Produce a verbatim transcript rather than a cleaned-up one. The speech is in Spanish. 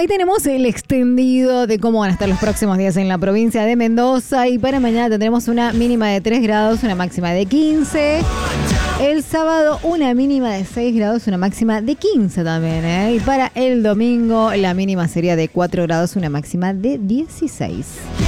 ahí tenemos el extendido de cómo van a estar los próximos días en la provincia de Mendoza. Y para mañana tendremos una mínima de tres grados, una máxima de quince. El sábado una mínima de seis grados, una máxima de quince también, ¿eh? Y para el domingo la mínima sería de cuatro grados, una máxima de dieciséis.